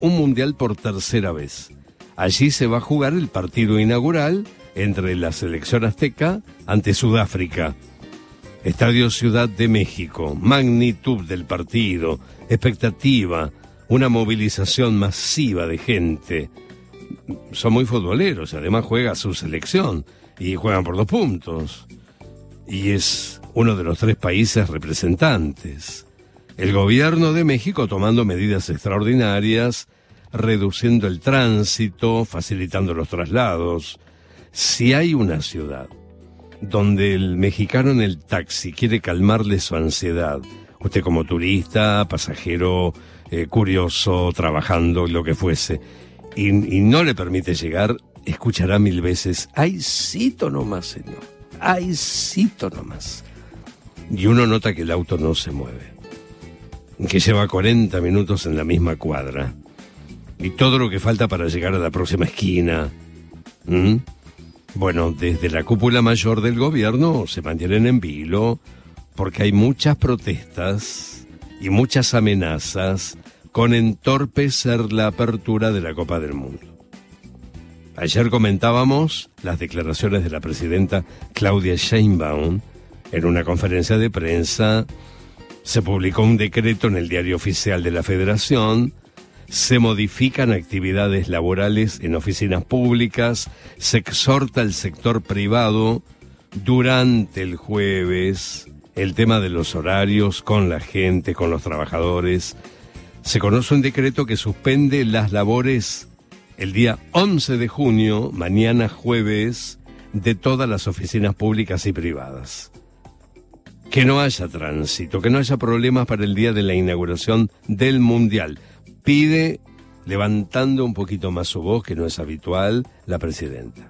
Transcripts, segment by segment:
un mundial por tercera vez. Allí se va a jugar el partido inaugural entre la selección azteca ante Sudáfrica. Estadio Ciudad de México, magnitud del partido, expectativa, una movilización masiva de gente. Son muy futboleros, además juega su selección y juegan por 2 puntos. Y es uno de los 3 países representantes. El gobierno de México tomando medidas extraordinarias, reduciendo el tránsito, facilitando los traslados. Si hay una ciudad donde el mexicano en el taxi quiere calmarle su ansiedad, usted como turista, pasajero, curioso, trabajando, lo que fuese, y no le permite llegar, escuchará 1000 veces, ¡ay, cito nomás, señor! ¡Ay, cito nomás! Y uno nota que el auto no se mueve, que lleva 40 minutos en la misma cuadra, y todo lo que falta para llegar a la próxima esquina. Bueno, desde la cúpula mayor del gobierno se mantienen en vilo porque hay muchas protestas y muchas amenazas con entorpecer la apertura de la Copa del Mundo. Ayer comentábamos las declaraciones de la presidenta Claudia Sheinbaum en una conferencia de prensa. Se publicó un decreto en el Diario Oficial de la Federación. Se modifican actividades laborales en oficinas públicas, se exhorta al sector privado durante el jueves, el tema de los horarios con la gente, con los trabajadores. Se conoce un decreto que suspende las labores el día 11 de junio, mañana jueves, de todas las oficinas públicas y privadas. Que no haya tránsito, que no haya problemas para el día de la inauguración del Mundial. Pide, levantando un poquito más su voz, que no es habitual, la presidenta.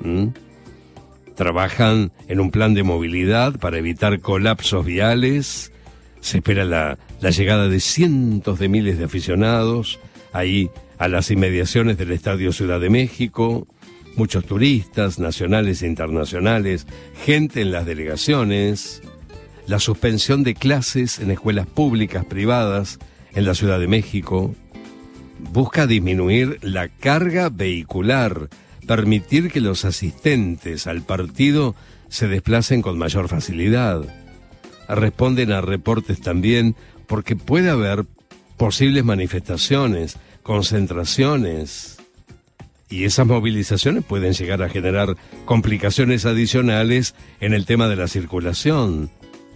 Trabajan en un plan de movilidad para evitar colapsos viales. Se espera la llegada de cientos de miles de aficionados ahí a las inmediaciones del Estadio Ciudad de México. Muchos turistas nacionales e internacionales, gente en las delegaciones. La suspensión de clases en escuelas públicas, privadas, en la Ciudad de México. Busca disminuir la carga vehicular, permitir que los asistentes al partido se desplacen con mayor facilidad. Responden a reportes también porque puede haber posibles manifestaciones, concentraciones, y esas movilizaciones pueden llegar a generar complicaciones adicionales en el tema de la circulación.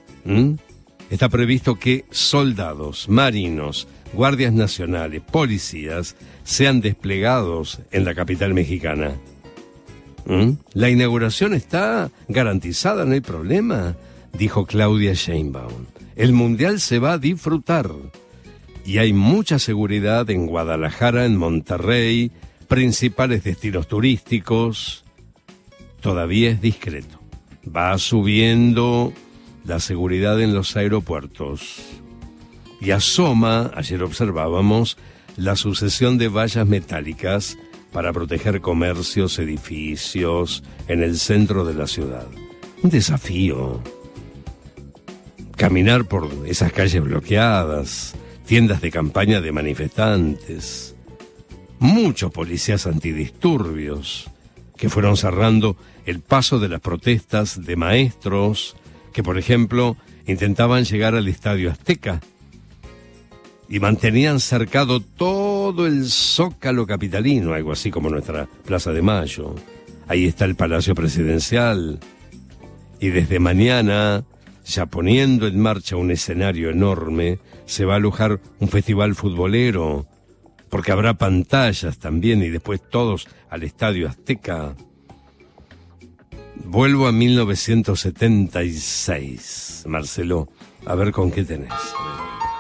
Está previsto que soldados, marinos, guardias nacionales, policías sean desplegados en la capital mexicana. La inauguración está garantizada, no hay problema, dijo Claudia Sheinbaum. El Mundial se va a disfrutar. Y hay mucha seguridad en Guadalajara, en Monterrey, principales destinos turísticos. Todavía es discreto. Va subiendo la seguridad en los aeropuertos. Y asoma, ayer observábamos, la sucesión de vallas metálicas para proteger comercios, edificios en el centro de la ciudad. Un desafío. Caminar por esas calles bloqueadas, tiendas de campaña de manifestantes, muchos policías antidisturbios que fueron cerrando el paso de las protestas de maestros que, por ejemplo, intentaban llegar al Estadio Azteca y mantenían cercado todo el Zócalo capitalino, algo así como nuestra Plaza de Mayo. Ahí está el Palacio Presidencial. Y desde mañana, ya poniendo en marcha un escenario enorme, se va a alojar un festival futbolero, porque habrá pantallas también, y después todos al Estadio Azteca. Vuelvo a 1976, Marcelo, a ver con qué tenés.